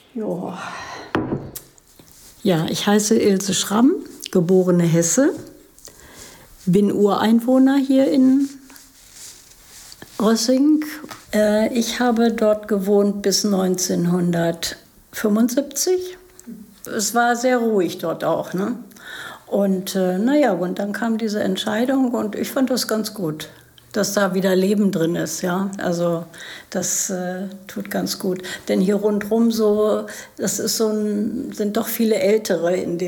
Jo. Ja, ich heiße Ilse Schramm, geborene Hesse, bin Ureinwohner hier in Rossing. Ich habe dort gewohnt bis 1975. Es war sehr ruhig dort auch, ne? Und und dann kam diese Entscheidung und ich fand das ganz gut, dass da wieder Leben drin ist, ja. Also das tut ganz gut. Denn hier rundherum so, das ist sind doch viele Ältere in dem